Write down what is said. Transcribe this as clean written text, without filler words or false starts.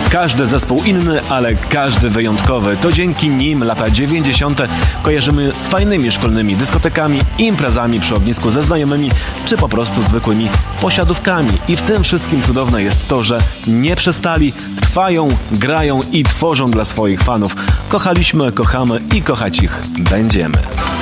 Każdy zespół inny, ale każdy wyjątkowy. To dzięki nim lata 90. kojarzymy z fajnymi szkolnymi dyskotekami, imprezami przy ognisku ze znajomymi, czy po prostu zwykłymi posiadówkami. I w tym wszystkim cudowne jest to, że nie przestali, trwają, grają i tworzą dla swoich fanów. Kochaliśmy, kochamy i kochać ich będziemy.